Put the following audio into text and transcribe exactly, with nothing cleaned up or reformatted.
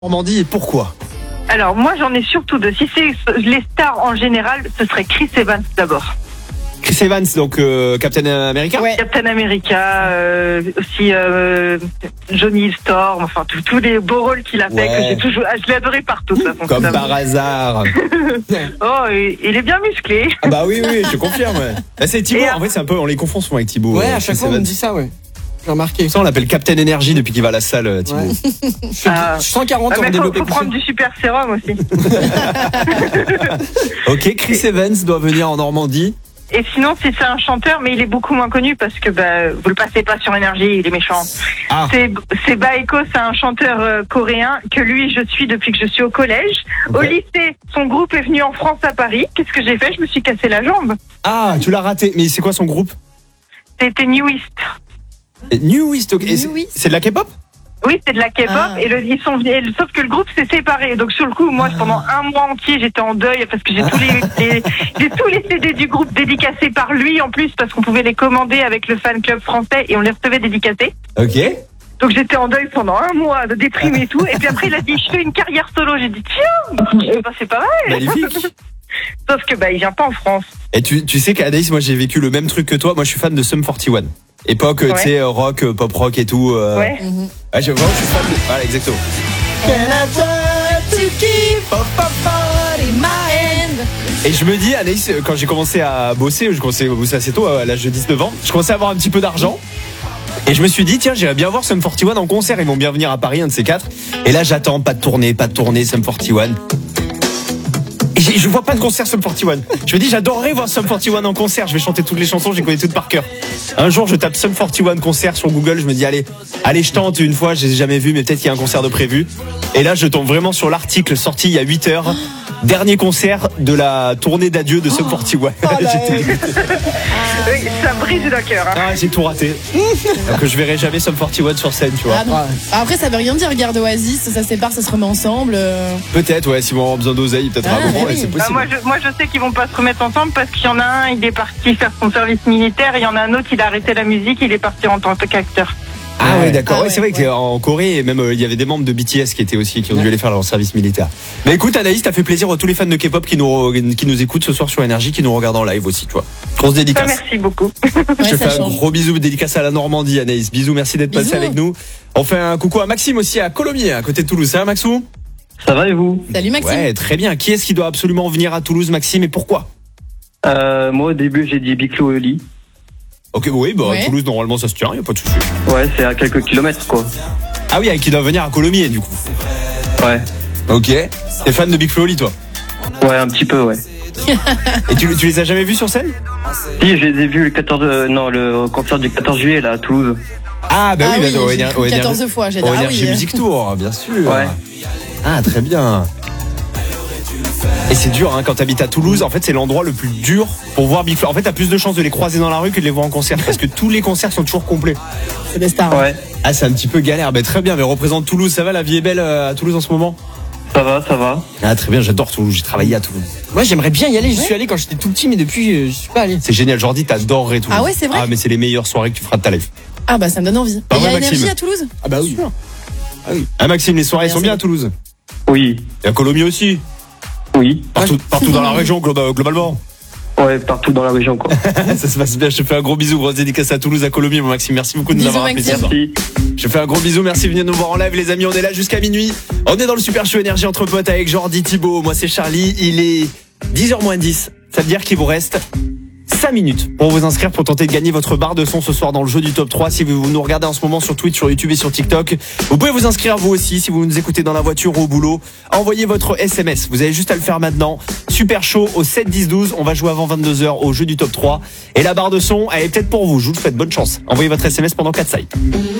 Normandie et pourquoi? Alors moi j'en ai surtout deux. Si c'est les stars en général, ce serait Chris Evans d'abord. Chris Evans, donc euh, Captain America. Ouais. Captain America, euh, aussi euh, Johnny Storm, enfin tous les beaux rôles qu'il a fait, Ouais. que j'ai toujours, ah, je l'ai adoré partout. De toute façon, Comme ça. par hasard. Oh, il il est bien musclé. Ah bah oui, oui, je confirme. Ouais. Bah, c'est Thibaut, Et en fait c'est un peu, on les confond souvent avec Thibaut. Ouais, euh, à chaque Chris fois on me Evans. dit ça, ouais. J'ai remarqué. Ça on l'appelle Captain Energy depuis qu'il va à la salle, euh, Thibaut. Ouais. Je suis Ah. cent quarante Ah, ans mais faut, développé faut couché. prendre du super sérum aussi. Ok, Chris Evans doit venir en Normandie. Et sinon, si c'est un chanteur, mais il est beaucoup moins connu parce que bah, vous le passez pas sur Énergie, il est méchant. Ah. C'est, c'est Baeko, c'est un chanteur euh, coréen que lui, je suis depuis que je suis au collège. Au Ouais. lycée, son groupe est venu en France à Paris. Qu'est-ce que j'ai fait? Je me suis cassé la jambe. Ah, tu l'as raté. Mais c'est quoi son groupe? C'était New East. New East. Ok. Et c'est- New East. C'est de la K-pop? Oui, c'est de la K-pop Ah. et le, ils sont venus, sauf que le groupe s'est séparé. Donc sur le coup, moi, pendant un mois entier, j'étais en deuil parce que j'ai tous les, les- j'ai tous les C D du groupe dédicacés par lui en plus parce qu'on pouvait les commander avec le fan club français et on les recevait dédicacés. Ok. Donc j'étais en deuil pendant un mois de déprime et tout. Et puis après, il a dit, je fais une carrière solo. J'ai dit, tiens, eh ben, c'est pas mal. Magnifique. Sauf que bah, il vient pas en France. Et tu, tu sais qu'Anaïs, moi j'ai vécu le même truc que toi. Moi je suis fan de Sum quarante et un. Époque, Ouais. tu sais, euh, rock, euh, pop rock et tout. euh, Ouais. Ouais, je, vraiment, je suis fan de... Voilà, exactement. Et je me dis, Anaïs, euh, quand j'ai commencé à bosser, je commençais à bosser assez tôt, à l'âge de dix-neuf ans, je commençais à avoir un petit peu d'argent. Et je me suis dit, tiens, j'irais bien voir Sum quarante et un en concert. Ils vont bien venir à Paris, un de ces quatre. Et là, j'attends, pas de tournée, pas de tournée, Sum quarante et un. Et j'ai- je vois pas de concert Sum quarante et un. Je me dis, j'adorerais voir Sum quarante et un en concert. Je vais chanter toutes les chansons, je les connais toutes par cœur. Un jour, je tape Sum quarante et un concert sur Google. Je me dis, allez, allez, je tente une fois. Je les ai jamais vus, mais peut-être qu'il y a un concert de prévu. Et là, je tombe vraiment sur l'article sorti il y a huit heures. Dernier concert de la tournée d'adieu de Sum quarante et un. J'étais dégoûté. Oui, ça brise le cœur. Hein. Ah, j'ai tout raté. Donc je verrai jamais Sum quarante et un sur scène, tu vois. Ah non. Après, ça veut rien dire. Regarde Oasis, ça se sépare, ça se remet ensemble. euh. Peut-être, ouais, si on a besoin d'oseille, peut-être Ah, à un moment, bah ouais, oui. c'est Bah, possible. moi, je, moi, je sais qu'ils vont pas se remettre ensemble parce qu'il y en a un, il est parti faire son service militaire, et il y en a un autre, il a arrêté la musique, il est parti en tant qu'acteur. Ah ouais, d'accord. Ah ouais, ouais, c'est vrai ouais. qu'en Corée, et même euh, il y avait des membres de B T S qui étaient aussi, qui ont dû aller faire leur service militaire. Mais écoute, Anaïs, t'as fait plaisir à tous les fans de K-pop qui nous, qui nous écoutent ce soir sur Énergie, qui nous regardent en live aussi, tu vois. Grosse Ça, dédicace. merci beaucoup. Je Ouais, te ça fais un change. gros bisou, dédicace à la Normandie, Anaïs. Bisous, merci d'être passé Bisous. avec nous. On fait un coucou à Maxime aussi à Colomiers, à côté de Toulouse. Ça va, Maxou? Ça va et vous? Salut Maxime. Ouais, très bien. Qui est-ce qui doit absolument venir à Toulouse, Maxime, et pourquoi? euh, Moi au début j'ai dit Biclo et Oli. Ok, oui, bah, Ouais. Toulouse, normalement, ça se tient, y a pas de souci. Ouais, c'est à quelques kilomètres quoi. Ah oui, qui doit venir à Colomiers, du coup. Ouais. Ok. T'es fan de Big Flo et Oli, toi? Ouais, un petit peu, ouais. Et tu, tu les as jamais vus sur scène? Si, je les ai vus le quatorze, euh, non, le concert du quatorze juillet là à Toulouse. Ah, bah Ah oui, oui, bah, au j'ai Éner- cru au Éner- quatorze fois, j'ai dit, au ah Energy oui. Music Tour, bien sûr. Ouais. Ah, très bien. Et c'est dur, hein, quand t'habites à Toulouse, en fait, c'est l'endroit le plus dur pour voir Big Flo. En fait, t'as plus de chances de les croiser dans la rue que de les voir en concert, parce que tous les concerts sont toujours complets. C'est des stars. Ouais. Ah, c'est un petit peu galère. Bah, très bien, mais représente Toulouse, ça va, la vie est belle euh, à Toulouse en ce moment? Ça va, ça va. Ah, très bien, j'adore Toulouse, j'ai travaillé à Toulouse. Moi, j'aimerais bien y aller. J'y suis allé quand j'étais tout petit, mais depuis, euh, je suis pas allé. C'est génial, Jordi, t'adorerais Toulouse. Ah ouais, c'est vrai? Ah, mais c'est les meilleures soirées que tu feras de ta life. Ah bah ça me donne envie. Pas Et il y a vrai, Maxime? Énergie à Toulouse? Ah bah oui. Ah, Maxime, les soirées Bien, sont bien c'est à Toulouse. Oui. Et à Colomiers aussi. Oui. Partout, partout dans la région, glo- globalement. Ouais, partout dans la région quoi. Ça se passe bien, je te fais un gros bisou, grosse dédicace à Toulouse, à Colomiers, mon Maxime. Merci beaucoup de nous Bisous, avoir appelé ce Maxime. soir. Merci. Je fais un gros bisou, merci de venir nous voir en live, les amis. On est là jusqu'à minuit. On est dans le Super Show Énergie entre potes avec Jordi, Thibaut. Moi, c'est Charlie. Il est dix heures moins dix. Ça veut dire qu'il vous reste cinq minutes pour vous inscrire, pour tenter de gagner votre barre de son ce soir dans le jeu du top trois. Si vous nous regardez en ce moment sur Twitch, sur YouTube et sur TikTok, vous pouvez vous inscrire vous aussi. Si vous nous écoutez dans la voiture ou au boulot, envoyez votre S M S. Vous avez juste à le faire maintenant. Super Show au sept dix douze. On va jouer avant vingt-deux heures au jeu du top trois. Et la barre de son, elle est peut-être pour vous. Je vous le souhaite bonne chance. Envoyez votre S M S pendant quatre sites.